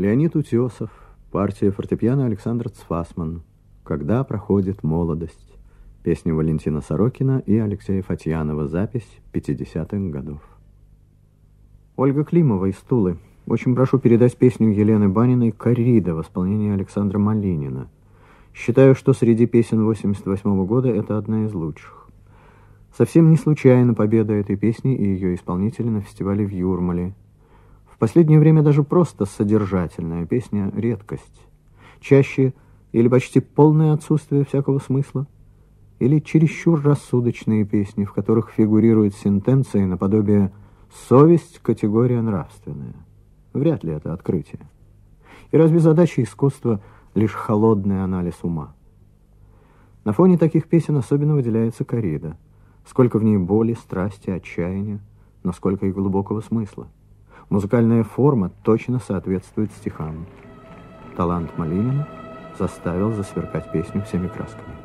Леонид Утесов, партия фортепиано Александр Цфасман. «Когда проходит молодость». Песни Валентина Сорокина и Алексея Фатьянова. Запись 50-х годов. Ольга Климова из Тулы. Очень прошу передать песню Елены Баниной «Коррида» в исполнении Александра Малинина. Считаю, что среди песен 88 года это одна из лучших. Совсем не случайно победа этой песни и ее исполнителя на фестивале в Юрмале. В последнее время даже просто содержательная песня — редкость. Чаще или почти полное отсутствие всякого смысла, или чересчур рассудочные песни, в которых фигурируют сентенции наподобие «совесть — категория нравственная». Вряд ли это открытие. И разве задача искусства — лишь холодный анализ ума? На фоне таких песен особенно выделяется «Коррида». Сколько в ней боли, страсти, отчаяния, но сколько и глубокого смысла. Музыкальная форма точно соответствует стихам. Талант Малинина заставил засверкать песню всеми красками.